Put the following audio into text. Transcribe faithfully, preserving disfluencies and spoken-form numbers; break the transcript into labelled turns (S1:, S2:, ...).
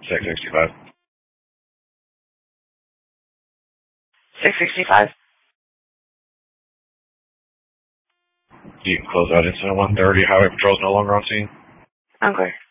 S1: six sixty-five.
S2: six sixty-five.
S1: You can close that incident one thirty. Highway Patrol is no longer on scene.
S2: Okay.